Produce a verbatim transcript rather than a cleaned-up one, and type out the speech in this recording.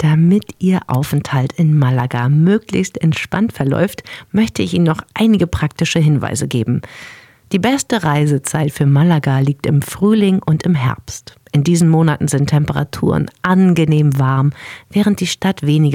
Damit Ihr Aufenthalt in Malaga möglichst entspannt verläuft, möchte ich Ihnen noch einige praktische Hinweise geben. Die beste Reisezeit für Malaga liegt im Frühling und im Herbst. In diesen Monaten sind Temperaturen angenehm warm, während die Stadt weniger